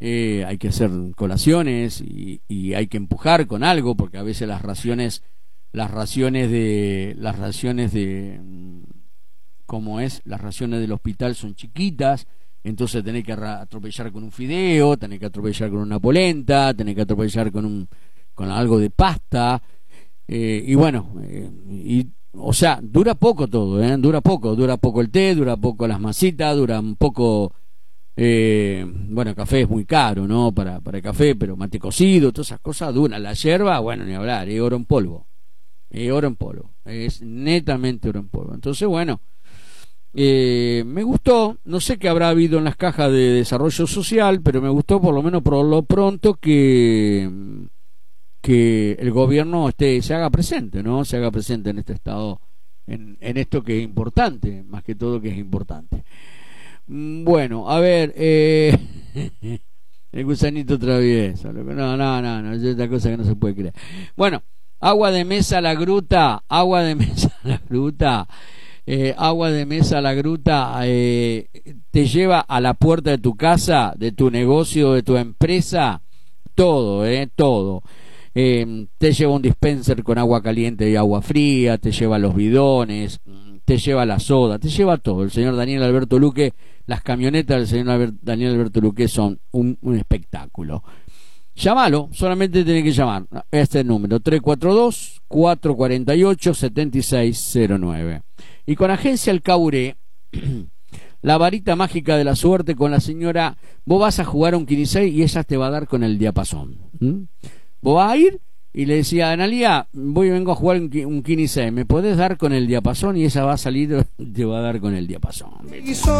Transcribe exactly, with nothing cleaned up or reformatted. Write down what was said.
eh, hay que hacer colaciones y, y hay que empujar con algo, porque a veces las raciones, las raciones de, las raciones de, ¿cómo es? Las raciones del hospital son chiquitas, entonces tenés que atropellar con un fideo, tenés que atropellar con una polenta, tenés que atropellar con un, con algo de pasta, eh, y bueno, eh, y o sea, dura poco todo, ¿eh? Dura poco, dura poco el té, dura poco las masitas, dura un poco, eh, bueno, el café es muy caro, ¿no? Para, para el café, pero mate cocido, todas esas cosas duran. La yerba, bueno, ni hablar, es oro en polvo, es oro en polvo, es netamente oro en polvo. Entonces, bueno, eh, me gustó, no sé qué habrá habido en las cajas de desarrollo social, pero me gustó por lo menos por lo pronto que... que el gobierno esté, se haga presente, ¿no? Se haga presente en este estado, en, en esto que es importante, más que todo que es importante. Bueno, a ver, eh, el gusanito travieso, no, no, no, no, es esta cosa que no se puede creer. Bueno, agua de mesa a la gruta, agua de mesa a la gruta, eh, agua de mesa a la gruta, eh, te lleva a la puerta de tu casa, de tu negocio, de tu empresa, todo, eh, todo. Eh, te lleva un dispenser con agua caliente y agua fría, te lleva los bidones, te lleva la soda, te lleva todo. El señor Daniel Alberto Luque, las camionetas del señor Albert, Daniel Alberto Luque son un, un espectáculo. Llámalo, solamente tenés que llamar a este número tres cuatro dos, cuatro cuatro ocho, siete seis cero nueve. Y con Agencia El Caburé, la varita mágica de la suerte con la señora, vos vas a jugar un quince y ella te va a dar con el diapasón. ¿Mm? Vos vas a ir y le decía, Analia, voy vengo a jugar un quince, ¿me podés dar con el diapasón? Y ella va a salir y te va a dar con el diapasón.